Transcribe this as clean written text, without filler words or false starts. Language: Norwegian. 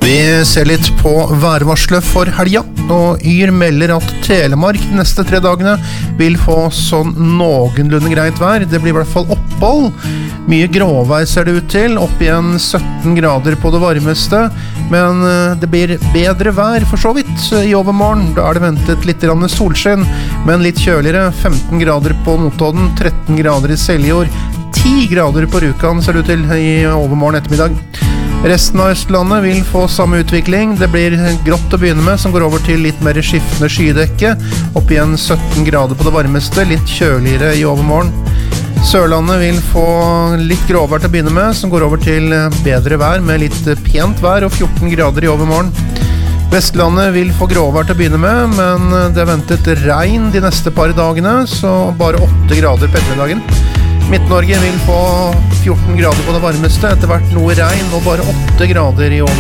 Vi ser litt på værvarselet for helga, og Yr melder at Telemark de neste 3 dagene vil få sånn noenlunde greit vær. Det blir i hvert fall opphold. Mye gråvær ser det ut til, opp igjen 17 grader på det varmeste, men det blir bedre vær for så vidt i overmorgen. Da er det ventet litt solskinn, men litt kjøligere, 15 grader på Notodden, 13 grader i Seljord, 10 grader på Rjukan ser det ut til i overmorgen ettermiddag. Resten av Østlandet vil få samme utvikling. Det blir grått å begynne med, som går over til litt mer skiftende skydekke. Opp igjen 17 grader på det varmeste, litt kjøligere i overmorgen. Sørlandet vil få litt gråvær til å begynne med, som går over til bedre vær med litt pent vær og 14 grader i overmorgen. Vestlandet vil få gråvær til å begynne med, men det er ventet regn de neste par dagene, så bare 8 grader på ettermiddagen. Midt-Norge vil få 14 grader på det varmeste, etter hvert noe regn og bare 8 grader i overmorgen.